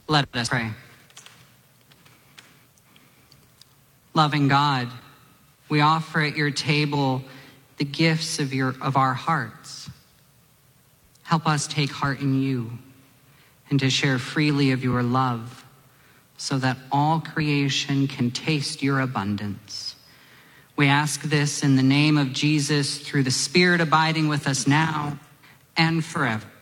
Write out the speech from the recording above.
Let us pray. Loving God, we offer at your table the gifts of our hearts. Help us take heart in you and to share freely of your love so that all creation can taste your abundance. We ask this in the name of Jesus through the Spirit abiding with us now and forever.